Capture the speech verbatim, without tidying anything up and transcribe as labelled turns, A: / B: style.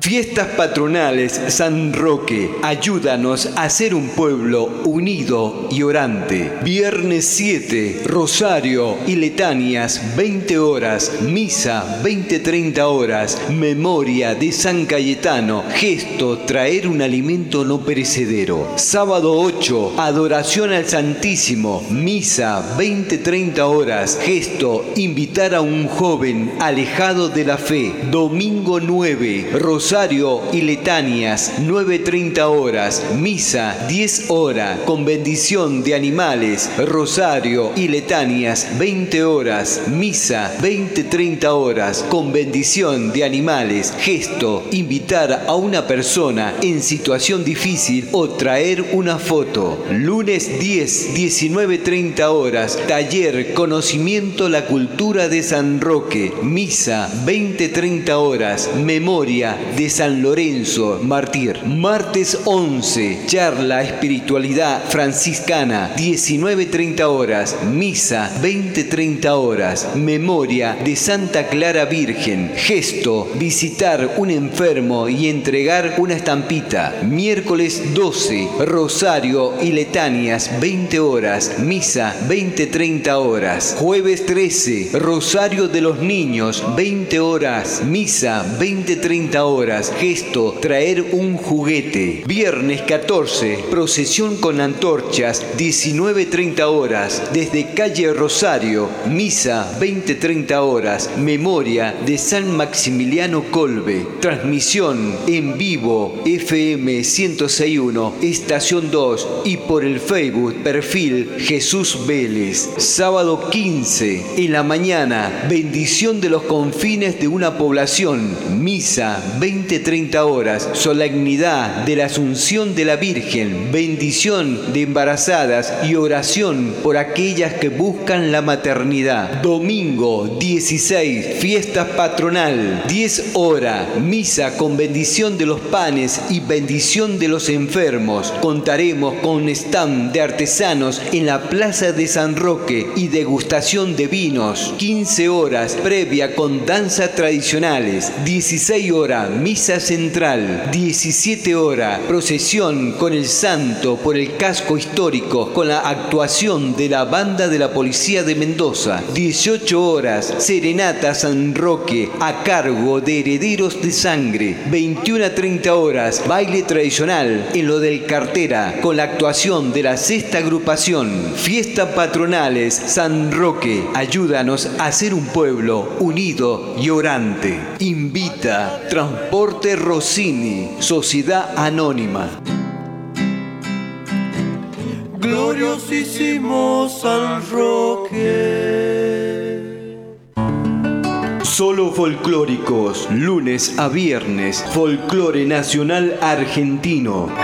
A: Fiestas patronales San Roque, ayúdanos a ser un pueblo unido y orante. Viernes siete, rosario y letanías, veinte horas, misa, veinte treinta horas, memoria de San Cayetano, gesto, traer un alimento no perecedero. Sábado ocho, adoración al Santísimo, misa, veinte treinta horas, gesto, invitar a un joven alejado de la fe. Domingo nueve, rosario y letanías, nueve treinta horas, misa, diez horas, con bendición de animales, rosario y letanías, veinte horas, misa, veinte treinta horas, con bendición de animales, gesto, invitar a una persona en situación difícil o traer una foto. Lunes diez, diecinueve treinta horas, taller, conocimiento la cultura de San Roque, misa, veinte treinta horas, memoria de San Lorenzo Mártir. Martes once, charla espiritualidad franciscana, diecinueve treinta horas, misa, veinte treinta horas, memoria de Santa Clara Virgen, gesto, visitar un enfermo y entregar una estampita. Miércoles doce, rosario y letanías, veinte horas, misa, veinte treinta horas. Jueves trece, rosario de los niños, veinte horas, misa, veinte treinta horas, gesto, traer un juguete. Viernes catorce, procesión con antorchas, diecinueve treinta horas, desde calle Rosario, misa, veinte treinta horas, memoria de San Maximiliano Kolbe, transmisión en vivo, F M ciento seis punto uno, estación dos y por el Facebook, perfil Jesús Vélez. Sábado quince, en la mañana, bendición de los confines de una población, misa, veinte treinta horas, solemnidad de la Asunción de la Virgen, bendición de embarazadas y oración por aquellas que buscan la maternidad. Domingo dieciséis, fiesta patronal, diez horas, misa con bendición de los panes y bendición de los enfermos. Contaremos con stand de artesanos en la Plaza de San Roque y degustación de vinos. quince horas, previa con danzas tradicionales. dieciséis horas, misa central. diecisiete horas, procesión con el santo por el casco histórico con la actuación de la banda de la Policía de Mendoza. dieciocho horas, serenata San Roque a cargo de Herederos de Sangre. veintiuna a treinta horas, baile tradicional en lo del Cartera con la actuación de la sexta agrupación. Fiestas patronales San Roque, ayúdanos a ser un pueblo unido y orante. Invita Transporte Rossini, Sociedad Anónima.
B: Gloriosísimo San Roque.
A: Solo folclóricos, lunes a viernes, folclore nacional argentino.